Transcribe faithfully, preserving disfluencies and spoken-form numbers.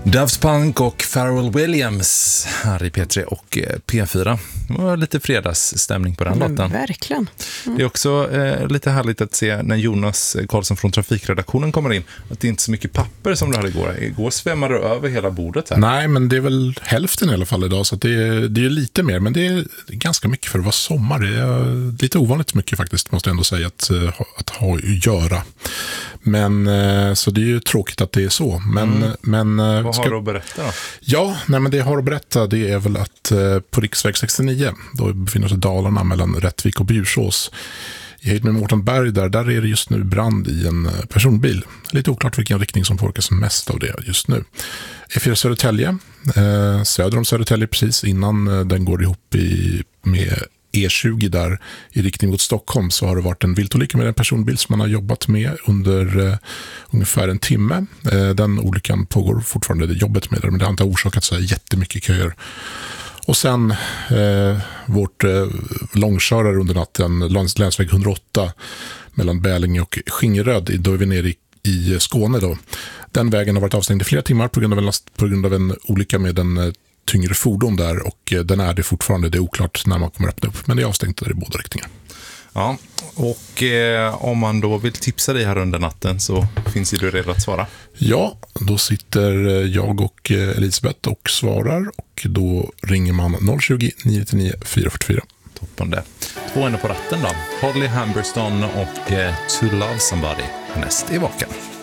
Daft Punk och Pharrell Williams här i P tre och P fyra. Det var lite fredagsstämning på den låten. Verkligen. Mm. Det är också eh, lite härligt att se när Jonas Karlsson från trafikredaktionen kommer in att det är inte så mycket papper som det hade igår. Igår svämmade det över hela bordet här. Nej, men det är väl hälften i alla fall idag, så att det, är, det är lite mer, men det är ganska mycket för att vara sommar. Det är lite ovanligt mycket faktiskt, måste jag ändå säga, att, att ha att göra. Men så det är ju tråkigt att det är så. Men, mm. men, Vad ska... har du att berätta då? Ja, nej, men det jag har att berätta, det är väl att på riksväg sextionio, då befinner sig Dalarna mellan Rättvik och Bjursås, i höjd med Mårtenberg, där, där är det just nu brand i en personbil. Lite oklart vilken riktning som påverkas mest av det just nu. E fyra Södertälje, eh, söder om Södertälje precis innan eh, den går ihop i, med E tjugo där i riktning mot Stockholm, så har det varit en viltolycka med en personbil som man har jobbat med under eh, ungefär en timme. Eh, den olyckan pågår fortfarande, det jobbet med det, men det har inte orsakat så här jättemycket köer. Och sen eh, vårt eh, långkörare under natten, läns, länsväg hundraåtta mellan Bälinge och Skingeröd, då är vi nere i, i Skåne då. Den vägen har varit avstängd i flera timmar på grund av en, last, på grund av en olycka med en eh, tyngre fordon där, och eh, den är det fortfarande, det är oklart när man kommer öppna upp, men det är avstängt där i båda riktningar. Ja, och eh, om man då vill tipsa dig här under natten så finns ju du redo att svara. Ja, då sitter jag och Elisabeth och svarar, och då ringer man noll tjugo, nio nio nio, fyra fyra fyra. Toppen det. Två ändå på ratten då. Holly Humberstone och eh, To Love Somebody näst i vaken.